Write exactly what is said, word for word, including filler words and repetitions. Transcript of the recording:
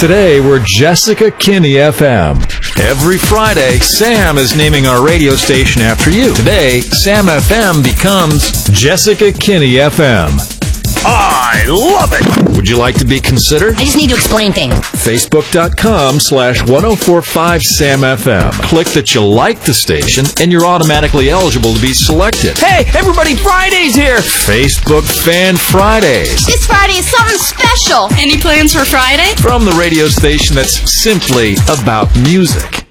Today, we're Jessica Kinney F M. Every Friday, Sam is naming our radio station after you. Today, Sam F M becomes Jessica Kinney F M. I love it! Would you like to be considered? I just need to explain things. Facebook.com slash 1045 Sam F M. Click that you like the station, and you're automatically eligible to be selected. Hey, everybody, Friday's here! Facebook Fan Fridays. This Friday is something special. Any plans for Friday? From the radio station that's simply about music.